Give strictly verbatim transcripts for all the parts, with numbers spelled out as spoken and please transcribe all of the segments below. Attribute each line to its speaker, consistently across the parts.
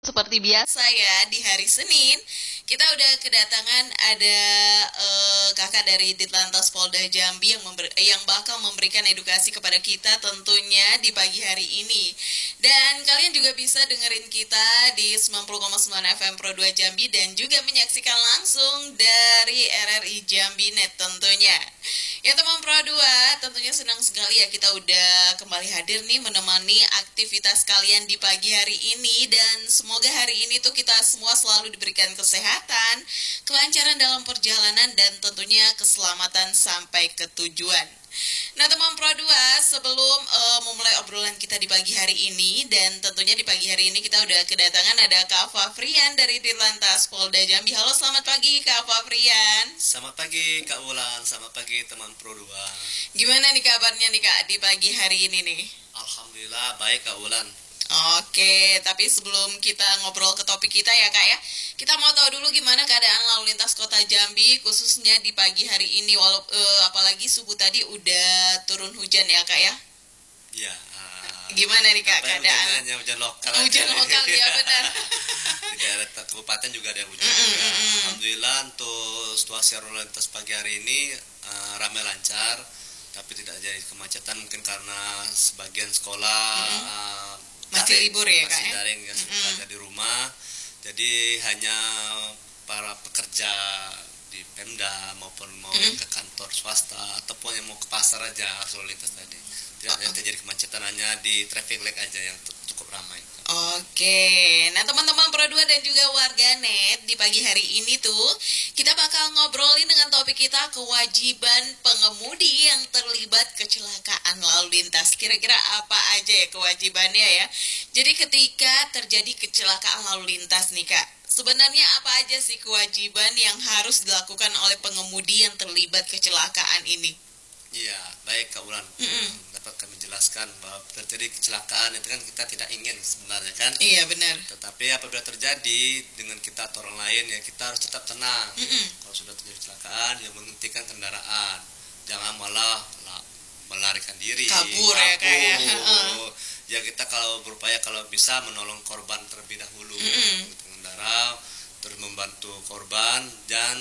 Speaker 1: Seperti biasa ya, di hari Senin kita udah kedatangan ada eh, kakak dari Ditlantas Polda Jambi yang member- yang bakal memberikan edukasi kepada kita tentunya di pagi hari ini. Dan kalian juga bisa dengerin kita di sembilan puluh koma sembilan F M Pro dua Jambi dan juga menyaksikan langsung dari R R I Jambi Net tentunya. Ya teman Pro dua, tentunya senang sekali ya kita udah kembali hadir nih menemani aktivitas kalian di pagi hari ini. Dan semoga hari ini tuh kita semua selalu diberikan kesehatan, kelancaran dalam perjalanan, dan tentunya keselamatan sampai ke tujuan. Nah teman Pro dua, sebelum uh, memulai obrolan kita di pagi hari ini, dan tentunya di pagi hari ini kita udah kedatangan ada Kak Fafrian dari Ditlantas Polda Jambi. Halo, selamat pagi Kak Fafrian.
Speaker 2: Selamat pagi Kak Wulan, selamat pagi teman Pro dua.
Speaker 1: Gimana nih kabarnya nih Kak di pagi hari ini nih?
Speaker 2: Alhamdulillah baik Kak Wulan.
Speaker 1: Oke, tapi sebelum kita ngobrol ke topik kita ya Kak ya, kita mau tahu dulu gimana keadaan lalu lintas kota Jambi khususnya di pagi hari ini, walau eh, apalagi subuh tadi udah turun hujan ya Kak ya.
Speaker 2: Ya. Uh,
Speaker 1: Gimana nih Kak keadaan?
Speaker 2: Hujannya hujan lokal.
Speaker 1: Hujan
Speaker 2: aja.
Speaker 1: lokal ya benar.
Speaker 2: Di daerah kabupaten juga ada hujan.
Speaker 1: Mm, mm,
Speaker 2: juga.
Speaker 1: mm.
Speaker 2: Alhamdulillah untuk situasi lalu lintas pagi hari ini uh, ramai lancar, tapi tidak jadi kemacetan mungkin karena sebagian sekolah
Speaker 1: Mm-mm.
Speaker 2: uh,
Speaker 1: Masih
Speaker 2: daring,
Speaker 1: libur ya, Kak,
Speaker 2: masih
Speaker 1: ya?
Speaker 2: daring ya,
Speaker 1: Mm-mm.
Speaker 2: belajar di rumah. Jadi hanya para pekerja di Pemda maupun mau
Speaker 1: Mm-mm.
Speaker 2: ke kantor swasta ataupun yang mau ke pasar aja harus lalu lintas tadi. Tidak ada
Speaker 1: Oh, oh.
Speaker 2: terjadi kemacetan, hanya di traffic light aja yang cukup ramai.
Speaker 1: Oke, nah teman-teman Pro dua dan juga warganet, di pagi hari ini tuh kita bakal ngobrolin dengan topik kita kewajiban pengemudi yang terlibat kecelakaan lalu lintas. Kira-kira apa aja ya kewajibannya ya? Jadi ketika terjadi kecelakaan lalu lintas nih Kak, sebenarnya apa aja sih kewajiban yang harus dilakukan oleh pengemudi yang terlibat kecelakaan ini?
Speaker 2: Iya, baik Kak Wulan.
Speaker 1: Mm-mm.
Speaker 2: Dapat kami jelaskan bahwa terjadi kecelakaan itu kan kita tidak ingin sebenarnya kan.
Speaker 1: Iya benar.
Speaker 2: Tetapi apabila terjadi dengan kita atau orang lain ya kita harus tetap tenang.
Speaker 1: Mm-mm.
Speaker 2: Kalau sudah terjadi kecelakaan ya menghentikan kendaraan. Jangan malah la- melarikan diri.
Speaker 1: Kabur ya, Kak, ya.
Speaker 2: Kabur. Ya kita kalau berupaya kalau bisa menolong korban terlebih dahulu.
Speaker 1: Mm-mm.
Speaker 2: Pengendara terus membantu korban dan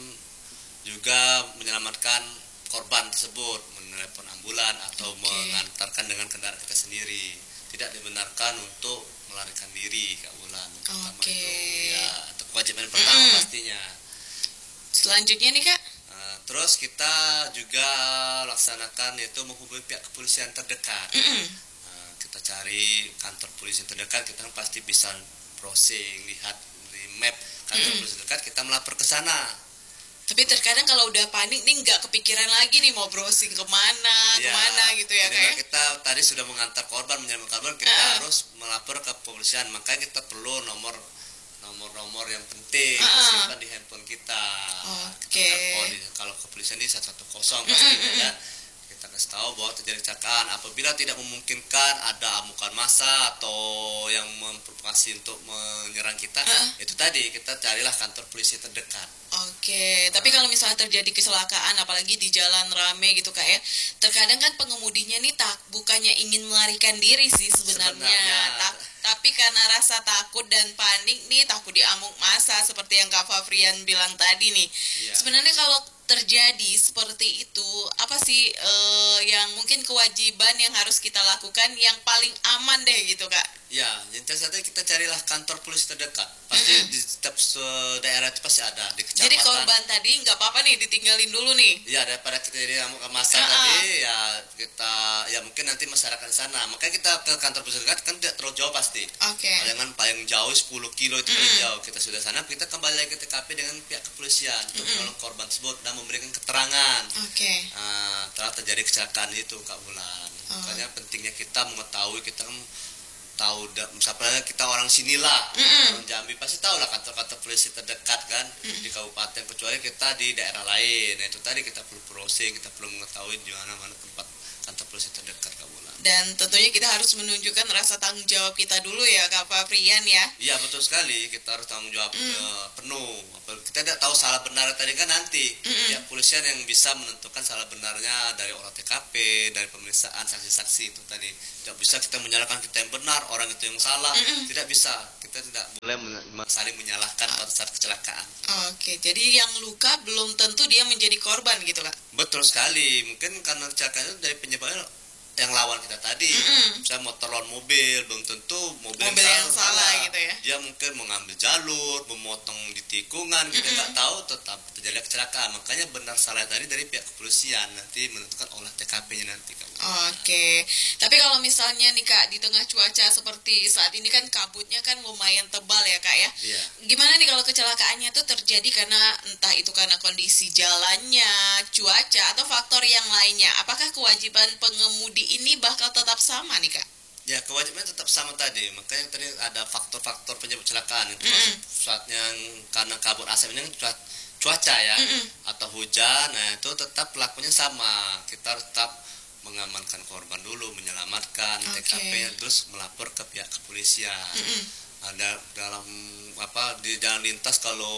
Speaker 2: juga menyelamatkan korban tersebut, menelepon ambulan atau
Speaker 1: Oke.
Speaker 2: mengantarkan dengan kendaraan kita sendiri. Tidak dibenarkan untuk melarikan diri, Kak Wulan. Pertama
Speaker 1: Oke.
Speaker 2: itu ya, itu kewajiban pertama
Speaker 1: Mm-mm.
Speaker 2: pastinya.
Speaker 1: Selanjutnya nih Kak.
Speaker 2: Nah, terus kita juga laksanakan yaitu menghubungi pihak kepolisian terdekat.
Speaker 1: Mm-mm.
Speaker 2: Nah, kita cari kantor polisi terdekat, kita kan pasti bisa browsing, lihat di map kantor
Speaker 1: Mm-mm.
Speaker 2: polisi terdekat, kita melapor ke sana.
Speaker 1: Tapi terkadang kalau udah panik nih nggak kepikiran lagi nih mau browsing kemana,
Speaker 2: Ya,
Speaker 1: kemana gitu ya
Speaker 2: jadi
Speaker 1: kayak.
Speaker 2: kita tadi sudah mengantar korban, menyelamatkan korban, kita
Speaker 1: Ah.
Speaker 2: harus melapor ke kepolisian. Makanya kita perlu nomor nomor-nomor yang penting
Speaker 1: Ah.
Speaker 2: simpan di handphone kita.
Speaker 1: Oke.
Speaker 2: Kita telepon di- kalau kepolisian di satu satu nol pasti
Speaker 1: Mm-mm.
Speaker 2: ya. Kita kasih tahu bahwa terjadi kecelakaan. Apabila tidak memungkinkan ada amukan massa atau yang memprovokasi untuk menyerang kita,
Speaker 1: Ah.
Speaker 2: itu tadi kita carilah kantor polisi terdekat.
Speaker 1: Oke, tapi kalau misalnya terjadi kecelakaan apalagi di jalan rame gitu Kak ya, terkadang kan pengemudinya nih tak bukannya ingin melarikan diri sih sebenarnya,
Speaker 2: Sebenarnya.
Speaker 1: Ta- tapi karena rasa takut dan panik nih, takut diamuk massa seperti yang Kak Fafrian bilang tadi nih.
Speaker 2: Iya.
Speaker 1: Sebenarnya kalau terjadi seperti itu, apa sih eh, yang mungkin kewajiban yang harus kita lakukan yang paling aman deh gitu Kak?
Speaker 2: Ya, yang saja kita carilah kantor polisi terdekat. Pasti
Speaker 1: Mm-mm.
Speaker 2: di setiap se- daerah itu pasti ada di kecamatan.
Speaker 1: Jadi korban tadi nggak apa-apa nih ditinggalin dulu nih.
Speaker 2: Ya, daripada kita jadi amuk masa
Speaker 1: Ah, ah.
Speaker 2: tadi, ya kita ya mungkin nanti masyarakat di sana. Makanya kita ke kantor polisi terdekat kan tidak terlalu jauh pasti.
Speaker 1: Oke.
Speaker 2: Jangan paling jauh sepuluh kilo itu paling
Speaker 1: Mm-mm.
Speaker 2: jauh. Kita sudah sana, kita kembali lagi ke T K P dengan pihak kepolisian untuk
Speaker 1: Mm-mm.
Speaker 2: menolong korban tersebut dan memberikan keterangan.
Speaker 1: Oke.
Speaker 2: Nah, telah terjadi kecelakaan itu Kak Bulan.
Speaker 1: Oh.
Speaker 2: Makanya pentingnya kita mengetahui, kita kan tahu da- misalnya kita orang sinilah,
Speaker 1: Mm-mm.
Speaker 2: orang Jambi pasti tahu lah kantor-kantor polisi terdekat kan di kabupaten, kecuali kita di daerah lain. Nah, itu tadi kita perlu browsing, kita perlu mengetahui di mana mana tempat kantor polisi terdekat Kak Bulan.
Speaker 1: Dan tentunya kita harus menunjukkan rasa tanggung jawab kita dulu ya Kak Fafrian ya.
Speaker 2: Iya betul sekali, kita harus tanggung jawab
Speaker 1: Mm.
Speaker 2: eh, penuh. Apalagi kita tidak tahu salah benar tadi kan nanti
Speaker 1: Mm-mm.
Speaker 2: pihak polisian yang bisa menentukan salah benarnya dari olah T K P, dari pemeriksaan saksi-saksi itu tadi. Tidak bisa kita menyalahkan kita yang benar, orang itu yang salah.
Speaker 1: Mm-mm.
Speaker 2: Tidak bisa. Kita kita tidak boleh men- saling menyalahkan pada saat kecelakaan.
Speaker 1: Oke, jadi yang luka belum tentu dia menjadi korban gitu Kak?
Speaker 2: Betul sekali, mungkin karena kecelakaan itu dari penyebabnya yang lawan kita tadi,
Speaker 1: Mm-mm.
Speaker 2: saya motor lawan mobil, belum tentu mobil,
Speaker 1: Mobil
Speaker 2: yang,
Speaker 1: yang salah gitu ya.
Speaker 2: Dia mungkin mengambil jalur, memotong di tikungan, kita nggak
Speaker 1: Mm-mm.
Speaker 2: tahu, tetap terjadi kecelakaan. Makanya benar salah tadi dari pihak kepolisian, nanti menentukan olah T K P-nya nanti.
Speaker 1: Oke, tapi kalau misalnya nih Kak, di tengah cuaca seperti saat ini kan kabutnya kan lumayan tebal ya Kak ya.
Speaker 2: Iya.
Speaker 1: Gimana nih kalau kecelakaannya tuh terjadi karena entah itu karena kondisi jalannya, cuaca, atau faktor yang lainnya. Apakah kewajiban pengemudi ini bakal tetap sama nih Kak?
Speaker 2: Ya, kewajibannya tetap sama tadi. Makanya tadi ada faktor-faktor penyebab kecelakaan itu
Speaker 1: Mm-mm.
Speaker 2: saatnya karena kabut asap ini cuaca, cuaca ya,
Speaker 1: Mm-mm.
Speaker 2: atau hujan. Nah, itu tetap pelakunya sama. Kita harus tetap mengamankan korban dulu, menyelamatkan
Speaker 1: Oke.
Speaker 2: T K P-nya, terus melapor ke pihak kepolisian.
Speaker 1: Mm-mm.
Speaker 2: Ada dalam apa di jalan lintas kalau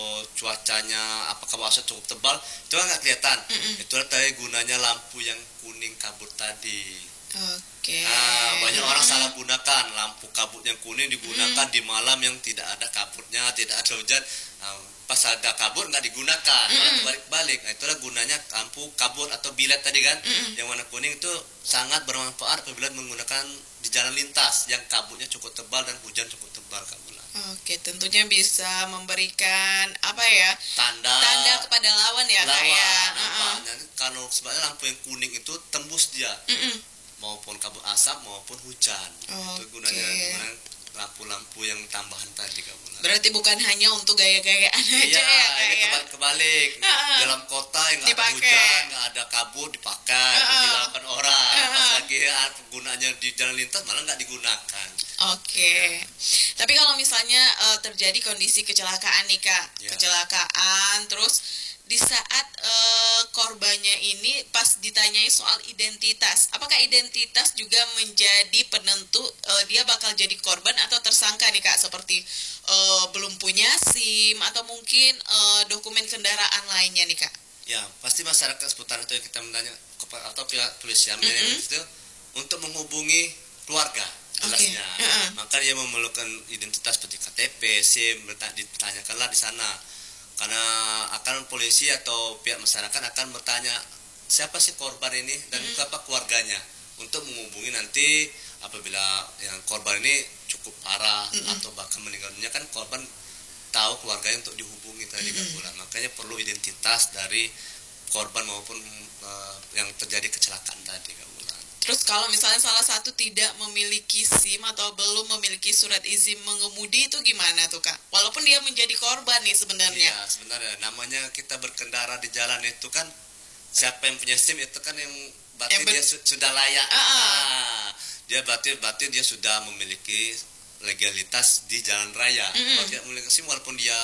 Speaker 2: cuacanya apakah asap cukup tebal itu kan nggak kelihatan.
Speaker 1: Mm-mm.
Speaker 2: Itulah tadi gunanya lampu yang kuning kabut tadi.
Speaker 1: Oke.
Speaker 2: Nah, banyak orang
Speaker 1: Mm-mm.
Speaker 2: salah gunakan lampu kabut yang kuning digunakan di malam yang tidak ada kabutnya, tidak ada hujan. Nah, pas ada kabut nggak digunakan, malah balik-balik. Nah, itulah gunanya lampu kabut atau bilet tadi kan,
Speaker 1: Mm-mm.
Speaker 2: yang warna kuning itu sangat bermanfaat apabila menggunakan di jalan lintas yang kabutnya cukup tebal dan hujan cukup tebal, Kak Bulan.
Speaker 1: Oke, tentunya bisa memberikan apa ya?
Speaker 2: Tanda
Speaker 1: Tanda kepada lawan ya Kak
Speaker 2: lawan.
Speaker 1: ya.
Speaker 2: Nampak.
Speaker 1: Uh-uh.
Speaker 2: Nah, kalau sebenarnya lampu yang kuning itu tembus dia,
Speaker 1: Mm-mm.
Speaker 2: maupun kabut asap maupun hujan. Itu
Speaker 1: Oke.
Speaker 2: gunanya, gunanya lampu-lampu yang tambahan tadi, Kak Bulan.
Speaker 1: Berarti bukan hanya untuk gaya-gayaan aja
Speaker 2: Iya,
Speaker 1: ya Kak
Speaker 2: ini
Speaker 1: ya.
Speaker 2: kebalik-kebalik.
Speaker 1: Ah.
Speaker 2: Dalam kota yang nggak ada
Speaker 1: Dipakai.
Speaker 2: hujan, nggak ada kabut, dipakai,
Speaker 1: Ah.
Speaker 2: dilakukan orang.
Speaker 1: Ah.
Speaker 2: Pas lagi ah, penggunaannya di jalan lintas malah nggak digunakan.
Speaker 1: Oke. Tapi kalau misalnya eh, terjadi kondisi kecelakaan nih Kak,
Speaker 2: Ya.
Speaker 1: kecelakaan terus di saat eh, korbannya ini pas ditanyai soal identitas, apakah identitas juga menjadi penentu eh, dia bakal jadi korban atau tersangka nih Kak, seperti eh, belum punya SIM atau mungkin eh, dokumen kendaraan lainnya nih Kak?
Speaker 2: Ya, pasti masyarakat seputar itu yang kita bertanya kepada atau pihak polisian
Speaker 1: Mm-mm.
Speaker 2: itu untuk menghubungi keluarga jelasnya.
Speaker 1: Oke. Uh-uh.
Speaker 2: Maka dia memerlukan identitas seperti K T P, SIM, berta- ditanyakanlah di sana. Karena akan polisi atau pihak masyarakat akan bertanya siapa sih korban ini dan
Speaker 1: Mm-mm.
Speaker 2: siapa keluarganya untuk menghubungi nanti apabila yang korban ini cukup parah
Speaker 1: Mm-mm.
Speaker 2: atau bahkan meninggal dunia, kan korban tahu keluarganya untuk dihubungi tadi Kak
Speaker 1: Mm-mm.
Speaker 2: Bulan. Makanya perlu identitas dari korban maupun uh, yang terjadi kecelakaan tadi Kak Bulan.
Speaker 1: Terus kalau misalnya salah satu tidak memiliki SIM atau belum memiliki surat izin mengemudi itu gimana tuh Kak? Walaupun dia menjadi korban nih sebenarnya.
Speaker 2: Iya, sebenarnya namanya kita berkendara di jalan itu kan siapa yang punya SIM itu kan yang berarti
Speaker 1: Yang ber-
Speaker 2: dia su- sudah layak.
Speaker 1: Ah, ah.
Speaker 2: Ah, dia berarti berarti dia sudah memiliki legalitas di jalan raya.
Speaker 1: Mm-mm.
Speaker 2: Kalau tidak memiliki SIM walaupun dia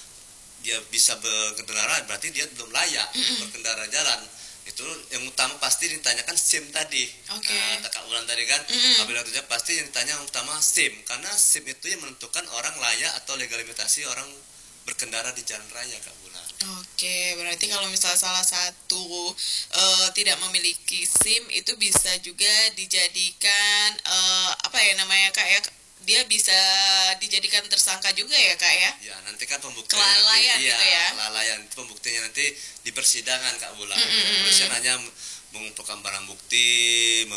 Speaker 2: dia bisa berkendara berarti dia belum layak
Speaker 1: Mm-mm.
Speaker 2: berkendara jalan. Itu yang utama pasti ditanyakan SIM tadi.
Speaker 1: Oke.
Speaker 2: Nah, Kak Bulan tadi kan,
Speaker 1: Mm-mm.
Speaker 2: apabila terjadi pasti yang ditanya yang utama SIM, karena SIM itu yang menentukan orang layak atau legalitasasi orang berkendara di jalan raya Kak Bulan.
Speaker 1: Oke, berarti kalau misalnya salah satu eh, tidak memiliki SIM itu bisa juga dijadikan eh, apa ya namanya Kak ya? Dia bisa dijadikan tersangka juga ya Kak ya?
Speaker 2: Ya, nanti kan pembuktiannya
Speaker 1: Kelalaian
Speaker 2: nanti,
Speaker 1: gitu
Speaker 2: iya,
Speaker 1: ya.
Speaker 2: kelalaian itu pembuktiannya nanti di persidangan Kak Bulan.
Speaker 1: Mm-mm.
Speaker 2: Polisian hanya mengumpulkan barang bukti, mem,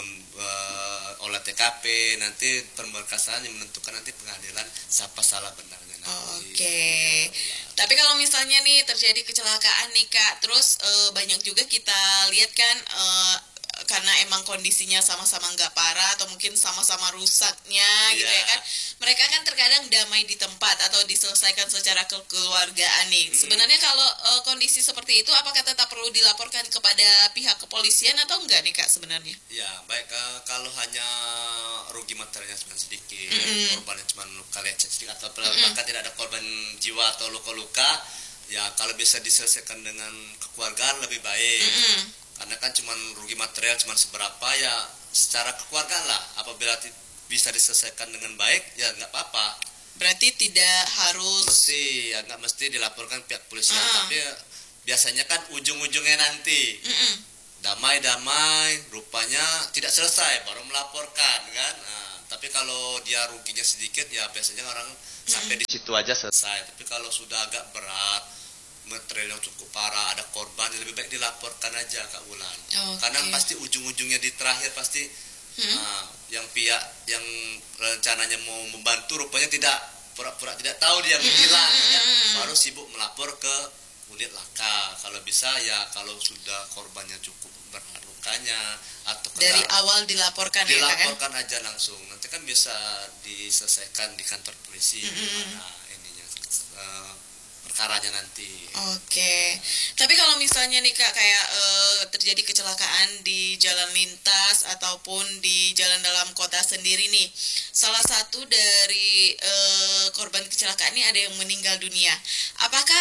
Speaker 2: eh, olah T K P, nanti pemberkasan yang menentukan nanti pengadilan siapa salah benarnya nanti.
Speaker 1: Oke.
Speaker 2: Ya, Kak Bulan.
Speaker 1: Tapi kalau misalnya nih terjadi kecelakaan nih Kak, terus eh, banyak juga kita lihat kan eh, karena emang kondisinya sama-sama nggak parah atau mungkin sama-sama rusaknya gitu
Speaker 2: Iya.
Speaker 1: ya kan, mereka kan terkadang damai di tempat atau diselesaikan secara kekeluargaan nih.
Speaker 2: Mm-mm.
Speaker 1: Sebenarnya kalau eh, kondisi seperti itu apakah tetap perlu dilaporkan kepada pihak kepolisian atau enggak nih Kak sebenarnya?
Speaker 2: Ya, baik eh, kalau hanya rugi materialnya cuma sedikit,
Speaker 1: Mm-mm.
Speaker 2: korbannya cuma luka lecet sedikit atau bahkan tidak ada korban jiwa atau luka-luka, ya kalau bisa diselesaikan dengan kekeluargaan lebih baik.
Speaker 1: Mm-mm.
Speaker 2: Karena kan cuma rugi material cuma seberapa, ya secara kekeluargaan lah apabila ti- bisa diselesaikan dengan baik ya nggak apa-apa.
Speaker 1: Berarti tidak harus
Speaker 2: Mesti ya nggak mesti dilaporkan pihak polisian,
Speaker 1: Ah.
Speaker 2: tapi biasanya kan ujung-ujungnya nanti
Speaker 1: Mm-mm.
Speaker 2: damai-damai rupanya tidak selesai baru melaporkan kan. Nah, tapi kalau dia ruginya sedikit ya biasanya orang sampai di situ aja selesai. Tapi kalau sudah agak berat, materialnya cukup parah, ada korban, lebih baik dilaporkan aja Kak Wulan.
Speaker 1: Okay.
Speaker 2: Karena pasti ujung-ujungnya di terakhir pasti hmm. uh, yang pihak yang rencananya mau membantu rupanya tidak, pura-pura tidak tahu dia menghilang, ya, baru sibuk melapor ke unit laka. Kalau bisa ya kalau sudah korbannya cukup berat lukanya atau
Speaker 1: dari awal dilaporkan,
Speaker 2: dilaporkan
Speaker 1: ya,
Speaker 2: aja langsung, nanti kan bisa diselesaikan di kantor polisi mm-hmm. gimana ininya uh, perkaranya nanti.
Speaker 1: Oke, tapi kalau misalnya nih Kak kayak uh, terjadi kecelakaan di jalan lintas ataupun di jalan dalam kota sendiri nih, salah satu dari uh, korban kecelakaan ini ada yang meninggal dunia, apakah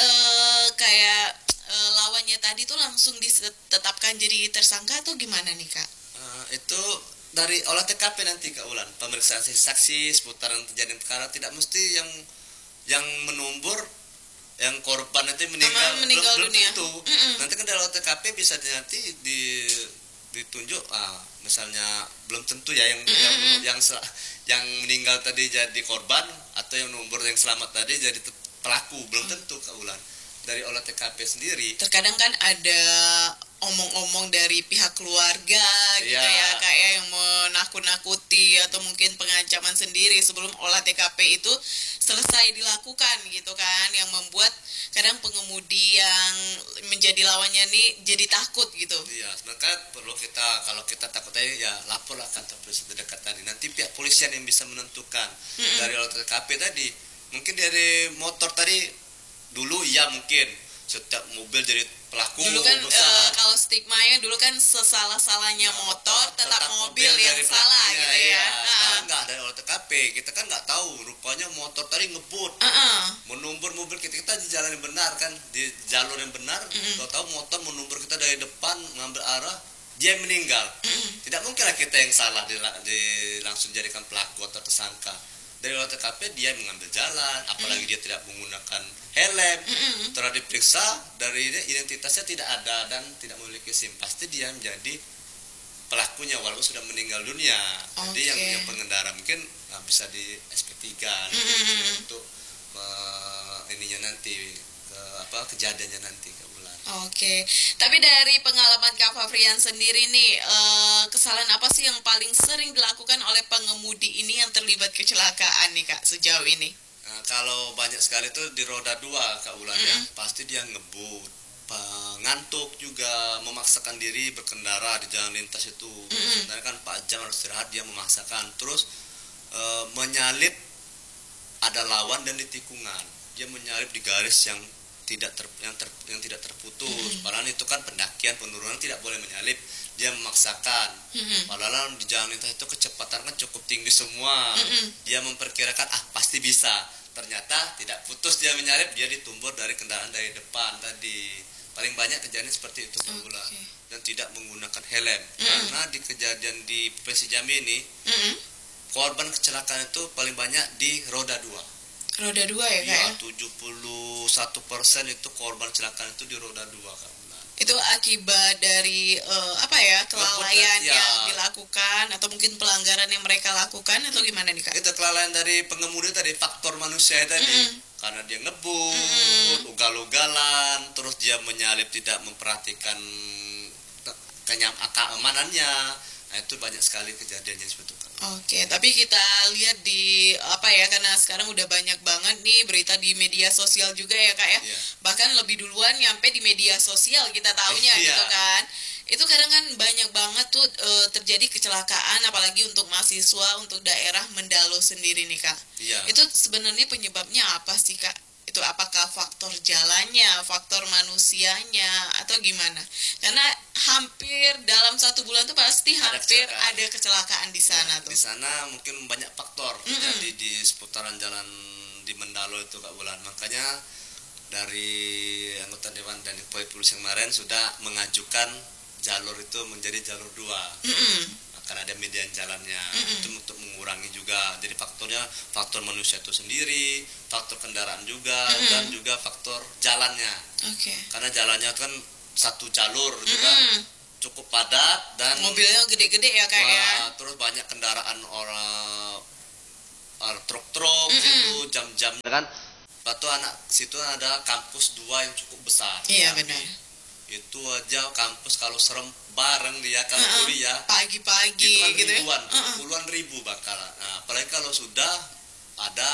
Speaker 1: uh, kayak uh, lawannya tadi tuh langsung ditetapkan jadi tersangka atau gimana nih Kak?
Speaker 2: Uh, itu dari olah T K P nanti Kak Ulan, pemeriksaan saksi seputaran kejadian perkara, tidak mesti yang yang menumbur yang korban nanti meninggal,
Speaker 1: meninggal
Speaker 2: belum,
Speaker 1: dunia.
Speaker 2: belum tentu. Mm-mm. Nanti kan dari olah T K P bisa nanti di ditunjuk ah misalnya belum tentu ya yang Mm-mm. yang yang yang meninggal tadi jadi korban atau yang numbur yang selamat tadi jadi pelaku, belum tentu Kak Ulan. Dari olah T K P sendiri
Speaker 1: terkadang kan ada omong-omong dari pihak keluarga gitu
Speaker 2: ya,
Speaker 1: ya kayak yang menakut-nakuti atau mungkin pengancaman sendiri sebelum olah T K P itu selesai dilakukan gitu kan, yang membuat kadang pengemudi yang menjadi lawannya nih jadi takut gitu.
Speaker 2: Iya, maka perlu kita, kalau kita takut aja ya laporlah kantor polisi terdekat tadi, nanti pihak polisian yang bisa menentukan. Mm-mm. Dari olah T K P tadi mungkin dari motor tadi dulu ya mungkin setiap mobil jadi pelaku
Speaker 1: dulu kan e, kalau stigmanya dulu kan sesalah-salahnya ya, motor tetap, tetap mobil, mobil yang salah gitu ya, ya.
Speaker 2: Sekarang nggak ada olah T K P, kita kan nggak tahu rupanya motor tadi ngebut
Speaker 1: uh-uh.
Speaker 2: menumbur mobil kita, kita di jalan yang benar kan, di jalur yang benar, mm-hmm. tahu motor menumbur kita dari depan ngambil arah, dia meninggal. Mm-hmm. Tidak mungkinlah kita yang salah di, di, langsung jadikan pelaku atau tersangka. Dari olah T K P dia mengambil jalan, apalagi mm. dia tidak menggunakan helm, mm-hmm. telah diperiksa dari identitasnya tidak ada dan tidak memiliki SIM, pasti dia menjadi pelakunya walaupun sudah meninggal dunia. Okay. Jadi yang, yang pengendara mungkin nah, bisa di S P tiga mm-hmm. untuk uh, ininya nanti ke, apa kejadiannya nanti ke bulan.
Speaker 1: Oke, okay. Tapi dari pengalaman Kak Fafrian sendiri nih, uh, kesalahan apa sih yang paling sering dilakukan oleh pengemudi ini yang terlibat kecelakaan nih Kak sejauh ini?
Speaker 2: Nah, kalau banyak sekali tuh di roda dua Kak Ulan mm-hmm. ya, pasti dia ngebut, ngantuk juga, memaksakan diri berkendara di jalan lintas itu. Mm-hmm. Sebenarnya kan empat jam harus istirahat, dia memaksakan, terus uh, menyalip ada lawan dan di tikungan, dia menyalip di garis yang tidak ter, yang, ter, yang tidak terputus. Mm-hmm. Padahal itu kan pendakian, penurunan tidak boleh menyalip, dia memaksakan. Mm-hmm. Padahal di jalan lintas itu kecepatan kan cukup tinggi semua. Mm-hmm. Dia memperkirakan ah pasti bisa. Ternyata tidak putus, dia menyalip, dia ditumbur dari kendaraan dari depan tadi. Paling banyak kejadian seperti itu Kak Bula. Okay. Dan tidak menggunakan helm. Mm-hmm. Karena di kejadian di Provinsi Jambi ini, mm-hmm. korban kecelakaan itu paling banyak di roda dua.
Speaker 1: Roda dua ya Kak?
Speaker 2: Iya, tujuh puluh satu persen itu korban kecelakaan itu di roda dua Kak.
Speaker 1: Itu akibat dari uh, apa ya, kelalaian ya. yang dilakukan atau mungkin pelanggaran yang mereka lakukan atau gimana nih Kak?
Speaker 2: Itu kelalaian dari pengemudi tadi, faktor manusia tadi. Mm-hmm. Karena dia ngebut, mm-hmm. ugal-ugalan, terus dia menyalip tidak memperhatikan keamanannya. Nah, itu banyak sekali kejadiannya seperti itu.
Speaker 1: Oke, tapi kita lihat di apa ya, karena sekarang udah banyak banget nih berita di media sosial juga ya Kak ya. Yeah. Bahkan lebih duluan nyampe di media sosial kita taunya eh, gitu yeah. kan. Itu kadang kan banyak banget tuh e, terjadi kecelakaan, apalagi untuk mahasiswa, untuk daerah Mendalo sendiri nih Kak.
Speaker 2: Yeah.
Speaker 1: Itu sebenarnya penyebabnya apa sih Kak? Itu apakah faktor jalannya, faktor manusianya, atau gimana? Karena hampir dalam satu bulan tuh pasti ada hampir kecelakaan. ada kecelakaan di sana ya, tuh.
Speaker 2: Di sana mungkin banyak faktor mm-hmm. jadi di seputaran jalan di Mendalo itu Kak Bulan. Makanya dari anggota Dewan dan Polisi kemarin sudah mengajukan jalur itu menjadi jalur dua. Mm-hmm. Karena ada median jalannya, mm-hmm. itu untuk mengurangi juga. Jadi faktornya faktor manusia itu sendiri, faktor kendaraan juga, mm-hmm. dan juga faktor jalannya.
Speaker 1: Okay.
Speaker 2: Karena jalannya kan satu jalur juga, mm-hmm. cukup padat dan
Speaker 1: mobilnya gede-gede ya kak ya.
Speaker 2: wah, terus banyak kendaraan orang uh, truk-truk
Speaker 1: Mm-mm.
Speaker 2: situ jam-jam kan. Batu anak situ ada kampus dua yang cukup besar.
Speaker 1: Iya
Speaker 2: Jambi.
Speaker 1: benar.
Speaker 2: Itu aja kampus kalau serem bareng dia kalau
Speaker 1: Uh-uh.
Speaker 2: kuliah
Speaker 1: Pagi-pagi
Speaker 2: itu kan
Speaker 1: gitu ya.
Speaker 2: ribuan,
Speaker 1: Uh-uh.
Speaker 2: puluhan ribu bakal. Nah, apalagi kalau sudah ada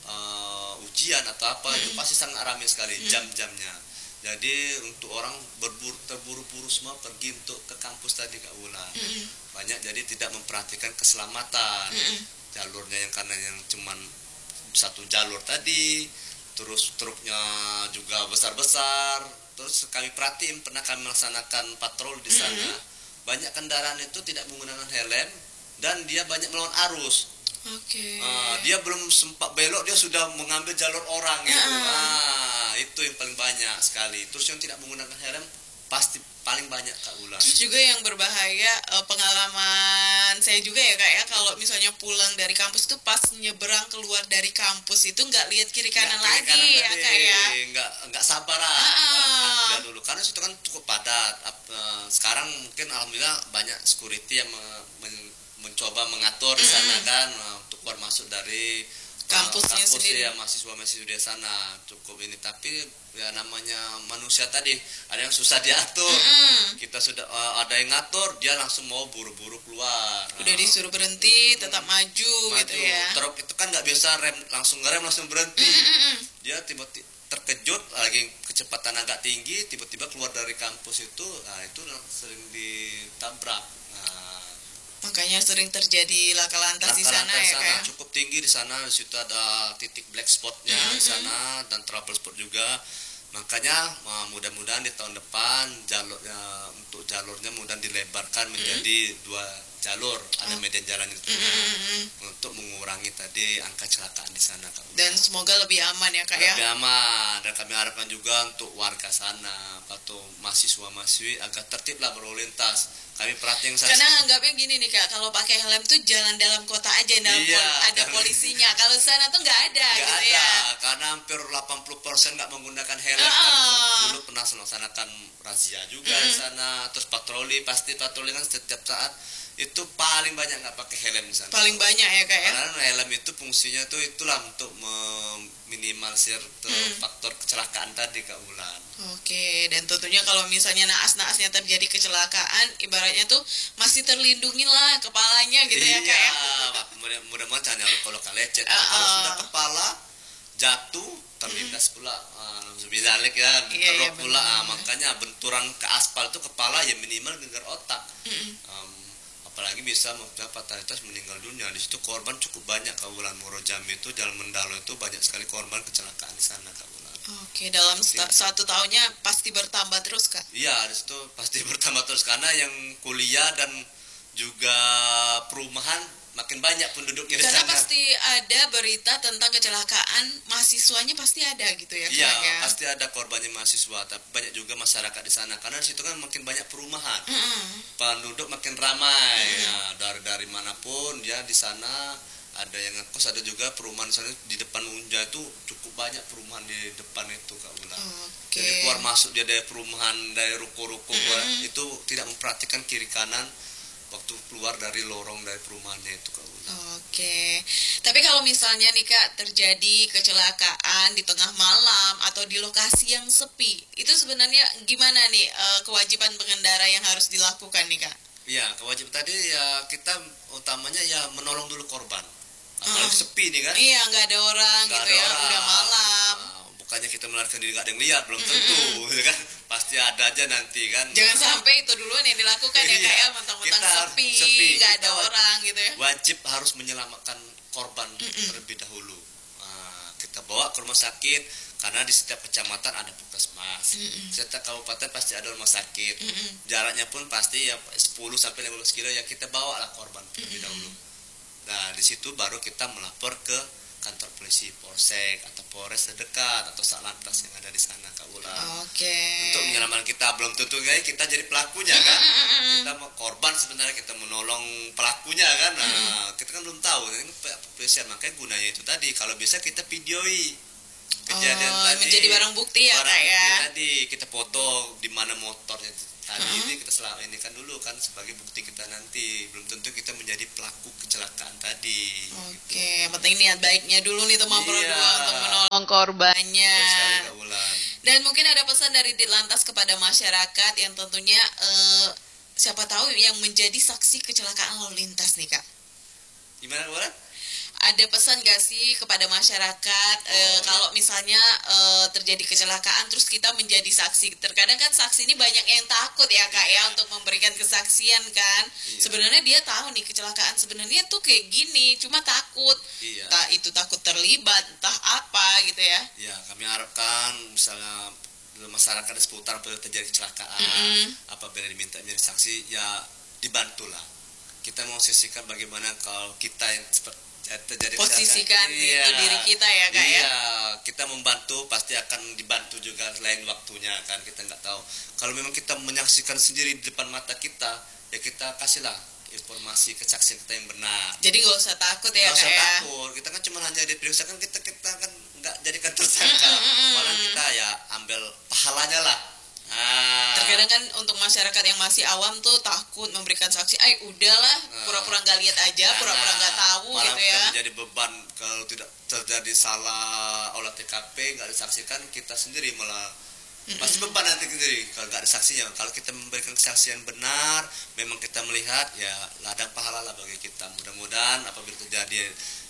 Speaker 2: uh, ujian atau apa itu
Speaker 1: Mm-mm.
Speaker 2: pasti sangat ramai sekali
Speaker 1: Mm.
Speaker 2: jam-jamnya. Jadi untuk orang berburu terburu-buru semua pergi untuk ke kampus tadi Kak Wulan.
Speaker 1: Mm-mm.
Speaker 2: Banyak jadi tidak memperhatikan keselamatan.
Speaker 1: Mm-mm.
Speaker 2: Jalurnya yang karena yang cuman satu jalur tadi, terus truknya juga besar-besar. Terus kami perhatiin pernah kami melaksanakan patroli di sana.
Speaker 1: Mm-hmm.
Speaker 2: Banyak kendaraan itu tidak menggunakan helm dan dia banyak melawan arus.
Speaker 1: Oke.
Speaker 2: Ah, dia belum sempat belok dia sudah mengambil jalur orang gitu.
Speaker 1: Uh-uh.
Speaker 2: Ah, itu yang paling banyak sekali. Terus yang tidak menggunakan helm pasti paling banyak Kak Ulan.
Speaker 1: Terus juga yang berbahaya eh, pengalaman saya juga ya kak ya, kalau misalnya pulang dari kampus tuh pas nyeberang keluar dari kampus itu nggak lihat kiri kanan
Speaker 2: Nggak kiri
Speaker 1: lagi
Speaker 2: kanan
Speaker 1: ya
Speaker 2: tadi,
Speaker 1: kak ya.
Speaker 2: nggak nggak sabar lah.
Speaker 1: Ah.
Speaker 2: Antrian dulu karena situ kan cukup padat. Ap- eh, sekarang mungkin alhamdulillah banyak security yang me- men- mencoba mengatur di sana kan eh, untuk keluar masuk dari eh,
Speaker 1: Kampusnya
Speaker 2: kampus
Speaker 1: sendiri.
Speaker 2: ya mahasiswa mahasiswa di sana cukup ini. Tapi ya namanya manusia tadi ada yang susah diatur.
Speaker 1: Mm-mm.
Speaker 2: Kita sudah eh, ada yang ngatur dia langsung mau buru-buru keluar.
Speaker 1: Udah
Speaker 2: Nah,
Speaker 1: disuruh berhenti tetap maju,
Speaker 2: maju.
Speaker 1: gitu ya.
Speaker 2: Truk itu kan nggak biasa rem langsung ngerem langsung berhenti.
Speaker 1: Mm-mm.
Speaker 2: Dia tiba-tiba terkejut lagi kecepatan agak tinggi tiba-tiba keluar dari kampus itu, nah itu sering ditabrak. Nah,
Speaker 1: Makanya sering terjadi laka lantas di sana
Speaker 2: laka-laka
Speaker 1: ya
Speaker 2: sana
Speaker 1: kak ya.
Speaker 2: cukup tinggi di sana. Di situ ada titik black spotnya di sana dan trouble spot juga. Makanya uh, mudah-mudahan di tahun depan jalurnya untuk jalurnya mudah dilebarkan menjadi dua jalur, ada median jalan itu
Speaker 1: Mm-mm.
Speaker 2: untuk mengurangi tadi angka kecelakaan di sana Kak.
Speaker 1: Dan semoga lebih aman ya kak ya.
Speaker 2: Lebih aman dan kami harapkan juga untuk warga sana atau mahasiswa-mahasiswi agar tertib lah berlalu lintas. Kami perhatian saya
Speaker 1: Karena anggapnya gini nih kak, kalau pakai helm tuh jalan dalam kota aja, dalam
Speaker 2: Iya,
Speaker 1: pol- ada
Speaker 2: karena-
Speaker 1: polisinya. Kalau sana tuh nggak ada
Speaker 2: nggak
Speaker 1: gitu
Speaker 2: ada
Speaker 1: ya.
Speaker 2: karena hampir delapan puluh persen nggak menggunakan helm.
Speaker 1: Uh-uh.
Speaker 2: Kami dulu pernah melaksanakan razia juga di sana, terus patroli pasti patroli kan setiap saat itu paling banyak nggak pakai helm di sana.
Speaker 1: Paling banyak ya kak ya.
Speaker 2: Karena helm itu fungsinya tuh itulah untuk meminimalisir tuh
Speaker 1: Hmm.
Speaker 2: faktor kecelakaan tadi Kak Wulan.
Speaker 1: Oke, dan tentunya kalau misalnya naas-naasnya terjadi kecelakaan, ibaratnya tuh masih terlindungi lah kepalanya gitu ya kak ya.
Speaker 2: Iya, mudah- mudah-mudahan jangan luka-luka lecet.
Speaker 1: Uh-uh.
Speaker 2: Kalau sudah kepala jatuh terlindas pula, uh, sebidalik ya,
Speaker 1: Iya, iya,
Speaker 2: teruk pula.
Speaker 1: benar.
Speaker 2: Ah, makanya benturan ke aspal itu kepala ya minimal gegar otak.
Speaker 1: Mm-mm.
Speaker 2: Um, apalagi bisa membuat fatalitas meninggal dunia. Di situ korban cukup banyak Kak Wulan. Muaro Jambi itu Jalan Mendalo itu banyak sekali korban kecelakaan di sana Kak Wulan.
Speaker 1: Oke, dalam sta- satu tahunnya pasti bertambah terus kak.
Speaker 2: Iya, di situ pasti bertambah terus karena yang kuliah dan juga perumahan makin banyak penduduknya di
Speaker 1: Karena
Speaker 2: sana.
Speaker 1: pasti ada berita tentang kecelakaan, mahasiswanya pasti ada gitu ya
Speaker 2: Iya,
Speaker 1: kak ya.
Speaker 2: pasti ada korbannya mahasiswa, tapi banyak juga masyarakat di sana karena di situ kan makin banyak perumahan,
Speaker 1: Mm-mm.
Speaker 2: penduduk makin ramai. Nah, dari dari manapun dia di sana ada yang ngekos, ada juga perumahan di sana di depan Unja itu cukup banyak perumahan di depan itu Kak Ulan.
Speaker 1: Oke.
Speaker 2: Jadi keluar masuk dia dari perumahan, dari ruko-ruko
Speaker 1: Mm-mm.
Speaker 2: itu tidak memperhatikan kiri kanan waktu keluar dari lorong dari perumahannya itu Kak Ulan.
Speaker 1: Oke, tapi kalau misalnya nih kak terjadi kecelakaan di tengah malam atau di lokasi yang sepi, itu sebenarnya gimana nih eh, kewajiban pengendara yang harus dilakukan nih kak?
Speaker 2: Iya, kewajiban tadi ya kita utamanya ya menolong dulu korban. Apalagi
Speaker 1: Mm.
Speaker 2: sepi nih kan.
Speaker 1: Iya, nggak ada orang
Speaker 2: Nggak
Speaker 1: gitu
Speaker 2: ada
Speaker 1: ya,
Speaker 2: orang.
Speaker 1: udah malam.
Speaker 2: Nah, bukannya kita melarikan diri nggak ada yang lihat, belum tentu, gitu kan? Pasti ada aja nanti kan.
Speaker 1: Jangan sampai itu duluan yang dilakukan ya kak
Speaker 2: Iya,
Speaker 1: ya, mentang-mentang
Speaker 2: kita
Speaker 1: sepi,
Speaker 2: sepi,
Speaker 1: nggak
Speaker 2: kita
Speaker 1: ada
Speaker 2: wajib-
Speaker 1: orang gitu ya.
Speaker 2: Wajib harus menyelamatkan korban terlebih dahulu. Nah, kita bawa ke rumah sakit karena di setiap kecamatan ada puskesmas. Setiap kabupaten pasti ada rumah sakit.
Speaker 1: Mm-mm.
Speaker 2: Jaraknya pun pasti ya sepuluh sampai lima belas kilo ya kita bawa lah korban terlebih dahulu. Nah, di situ baru kita melapor ke kantor polisi Polsek atau Polres terdekat atau Satlantas yang ada di sana Kak Ulan.
Speaker 1: Oke.
Speaker 2: Untuk menyelamatkan kita, belum tentu guys kita jadi pelakunya kan. Kita mau korban sebenarnya, kita menolong pelakunya kan. Nah, kita kan belum tahu ini pihak kepolisian, makanya gunanya itu tadi kalau bisa kita videoi kejadian
Speaker 1: Oh,
Speaker 2: tadi
Speaker 1: menjadi barang bukti ya
Speaker 2: barang
Speaker 1: kak ya.
Speaker 2: bukti tadi kita foto di mana motornya tadi
Speaker 1: Uh-uh.
Speaker 2: ini kita selama ini kan dulu kan sebagai bukti kita nanti, belum tentu kita menjadi pelaku kecelakaan tadi.
Speaker 1: Oke, yang penting niat baiknya dulu nih teman Pro
Speaker 2: Iya.
Speaker 1: dua untuk menolong korbannya.
Speaker 2: Betul sekali, Kak Wulan.
Speaker 1: Dan mungkin ada pesan dari Ditlantas kepada masyarakat yang tentunya eh, siapa tahu yang menjadi saksi kecelakaan lalu lintas nih Kak.
Speaker 2: Gimana, Kak Wulan?
Speaker 1: Ada pesan gak sih kepada masyarakat eh,
Speaker 2: Oh,
Speaker 1: kalau misalnya eh, terjadi kecelakaan terus kita menjadi saksi. Terkadang kan saksi ini banyak yang takut ya Kak ya untuk memberikan kesaksian kan.
Speaker 2: Iya.
Speaker 1: Sebenarnya dia tahu nih kecelakaan sebenarnya tuh kayak gini, cuma takut.
Speaker 2: Iya.
Speaker 1: Entah itu takut terlibat, entah apa gitu ya.
Speaker 2: Ya, kami harapkan misalnya masyarakat di seputar apabila terjadi kecelakaan,
Speaker 1: Mm-mm.
Speaker 2: apabila diminta menjadi saksi, ya dibantulah. Kita mau sisihkan bagaimana kalau kita yang seperti terjadi
Speaker 1: Posisikan
Speaker 2: kecelakaan.
Speaker 1: itu
Speaker 2: Iya.
Speaker 1: diri kita ya Kak
Speaker 2: Iya,
Speaker 1: ya.
Speaker 2: kita membantu pasti akan dibantu juga lain waktunya kan, kita nggak tahu. Kalau memang kita menyaksikan sendiri di depan mata kita, ya kita kasihlah informasi kesaksian kita yang benar.
Speaker 1: Jadi nggak usah takut ya
Speaker 2: Nggak
Speaker 1: Kak
Speaker 2: usah
Speaker 1: ya.
Speaker 2: takut, kita kan cuma hanya diperiksa kan, kita kita kan nggak jadikan tersangka, malah kita ya ambil pahalanya lah. Ah.
Speaker 1: Terkadang kan untuk masyarakat yang masih awam tuh takut memberikan saksi. Ay udahlah, pura-pura nggak lihat aja, pura-pura nggak tahu
Speaker 2: malah
Speaker 1: gitu ya.
Speaker 2: kita menjadi beban kalau tidak terjadi salah olah T K P nggak disaksikan, kita sendiri malah pasti beban nanti sendiri kalau nggak ada saksinya. Kalau kita memberikan kesaksian benar, memang kita melihat ya ladang pahala lah bagi kita. Mudah-mudahan apabila terjadi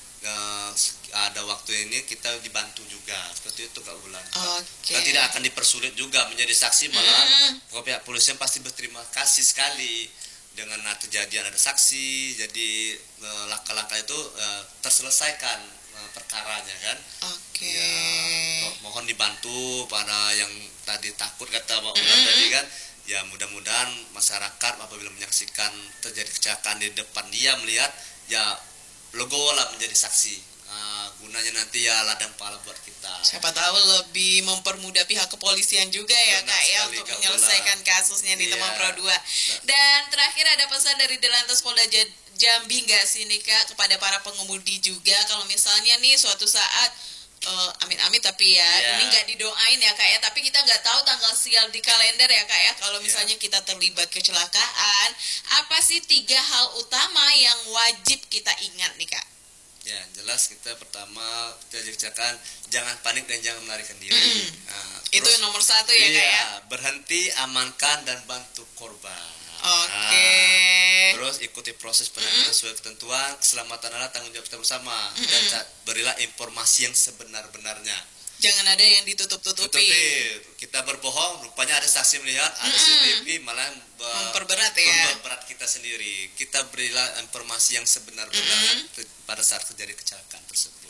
Speaker 2: uh, ada waktu ini kita dibantu juga seperti itu Kak Wulan.
Speaker 1: Oke.
Speaker 2: Kita tidak akan dipersulit juga menjadi saksi, malah
Speaker 1: Mm.
Speaker 2: kalau pihak polisian pasti berterima kasih sekali dengan kejadian ada saksi, jadi uh, laka-laka itu uh, terselesaikan uh, perkaranya kan.
Speaker 1: Oke.
Speaker 2: Ya, mo- mohon dibantu para yang tadi takut kata Mbak Ulan tadi kan. Ya mudah-mudahan masyarakat apabila menyaksikan terjadi kecelakaan di depan dia melihat, ya legowo lah menjadi saksi. Nah, gunanya nanti ya ladang pahala buat kita.
Speaker 1: Siapa tahu lebih mempermudah pihak kepolisian juga ya
Speaker 2: Benar
Speaker 1: Kak ya
Speaker 2: sekali,
Speaker 1: untuk
Speaker 2: Kak
Speaker 1: menyelesaikan
Speaker 2: Wulan.
Speaker 1: kasusnya di
Speaker 2: Iya.
Speaker 1: teman Pro dua. Dan terakhir ada pesan dari Ditlantas Polda Ja- Jambi nggak sih nih Kak kepada para pengemudi juga kalau misalnya nih suatu saat eh, amit-amit tapi ya
Speaker 2: Iya.
Speaker 1: ini nggak didoain ya Kak ya, tapi kita nggak tahu tanggal sial di kalender ya Kak ya, kalau
Speaker 2: Iya.
Speaker 1: misalnya kita terlibat kecelakaan, apa sih tiga hal utama yang wajib kita ingat nih Kak?
Speaker 2: Ya jelas kita pertama terjadi kecelakaan jangan panik dan jangan melarikan diri.
Speaker 1: Mm-mm.
Speaker 2: Nah,
Speaker 1: Itu
Speaker 2: terus-
Speaker 1: nomor satu ya Kak
Speaker 2: iya,
Speaker 1: ya.
Speaker 2: berhenti, amankan dan bantu korban.
Speaker 1: Oke.
Speaker 2: Nah, terus ikuti proses penanganan sesuai ketentuan. Keselamatan adalah tanggung jawab kita bersama. Dan ca- berilah informasi yang sebenar-benarnya.
Speaker 1: Jangan ada yang ditutup-tutupi.
Speaker 2: Tutupi. Kita berbohong, rupanya ada saksi melihat, ada C C T V, malah be-
Speaker 1: Memperberat ya.
Speaker 2: memperberat kita sendiri. Kita berilah informasi yang sebenar-benarnya te- pada saat terjadi kecelakaan tersebut.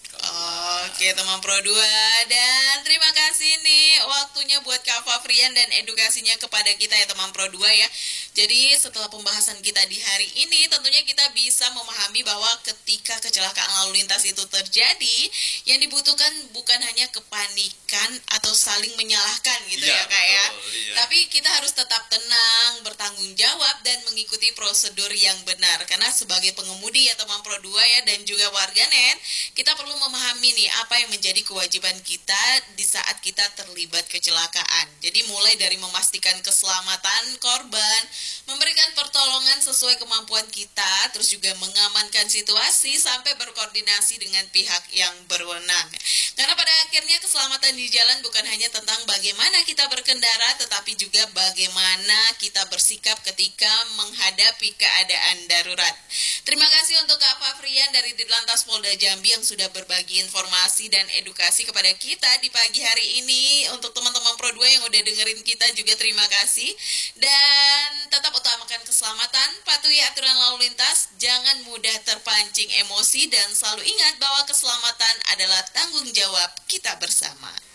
Speaker 1: Oke teman Pro dua, dan terima kasih nih waktunya buat Kak Fafrian dan edukasinya kepada kita ya teman Pro dua ya. Jadi setelah pembahasan kita di hari ini tentunya kita bisa memahami bahwa ketika kecelakaan lalu lintas itu terjadi, yang dibutuhkan bukan hanya kepanikan atau saling menyalahkan gitu
Speaker 2: Iya,
Speaker 1: ya Kak ya.
Speaker 2: betul, iya.
Speaker 1: Tapi kita harus tetap tenang, bertanggung jawab dan mengikuti prosedur yang benar. Karena sebagai pengemudi ya teman Pro dua ya dan juga warganet, kita perlu memahami nih apa yang menjadi kewajiban kita di saat kita terlibat kecelakaan. Jadi mulai dari memastikan keselamatan korban, memberikan pertolongan sesuai kemampuan kita, terus juga mengamankan situasi sampai berkoordinasi dengan pihak yang berwenang. Karena pada akhirnya keselamatan di jalan bukan hanya tentang bagaimana kita berkendara, tetapi juga bagaimana kita bersikap ketika menghadapi keadaan darurat. Terima kasih untuk Kak Fafrian dari Ditlantas Polda Jambi yang sudah berbagi informasi dan edukasi kepada kita di pagi hari ini. Untuk teman-teman Pro dua yang udah dengerin kita juga terima kasih. Dan tetap utamakan keselamatan, patuhi aturan lalu lintas, jangan mudah terpancing emosi, dan selalu ingat bahwa keselamatan adalah tanggung jawab kita bersama.